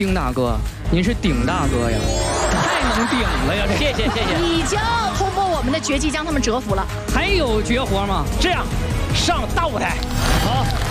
丁大哥，您是顶大哥呀，太能顶了呀！ 谢谢。 已经通过我们的绝技将他们折服了。 还有绝活吗？ 这样，上大舞台。 好。